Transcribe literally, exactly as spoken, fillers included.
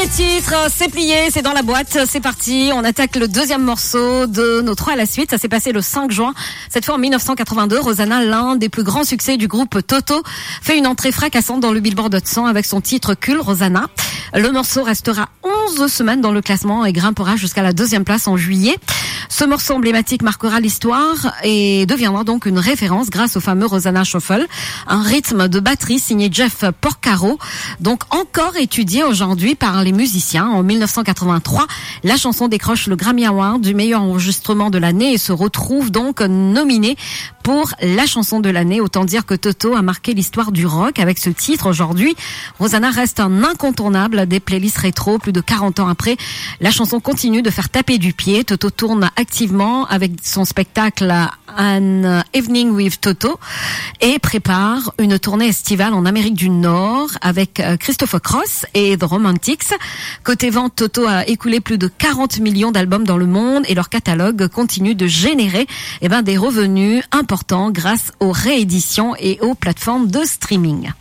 titre, c'est plié, c'est dans la boîte, c'est parti. On attaque le deuxième morceau de nos trois à la suite. Ça s'est passé le cinq juin. Cette fois en mille neuf cent quatre-vingt-deux, Rosanna, l'un des plus grands succès du groupe Toto, fait une entrée fracassante dans le Billboard Hot cent avec son titre Cool Rosanna. Le morceau restera onze semaines dans le classement et grimpera jusqu'à la deuxième place en juillet. Ce morceau emblématique marquera l'histoire et deviendra donc une référence grâce au fameux Rosanna Shuffle, un rythme de batterie signé Jeff Porcaro, donc encore étudié aujourd'hui par les musiciens. En mille neuf cent quatre-vingt-trois, la chanson décroche le Grammy Award du meilleur enregistrement de l'année et se retrouve donc nominée pour la chanson de l'année. Autant dire que Toto a marqué l'histoire du rock avec ce titre aujourd'hui. Rosanna reste un incontournable des playlists rétro. Plus de quarante ans après, la chanson continue de faire taper du pied. Toto tourne activement avec son spectacle An Evening with Toto et prépare une tournée estivale en Amérique du Nord avec Christopher Cross et The Romantics. Côté vente, Toto a écoulé plus de quarante millions d'albums dans le monde et leur catalogue continue de générer eh ben, des revenus importants grâce aux rééditions et aux plateformes de streaming.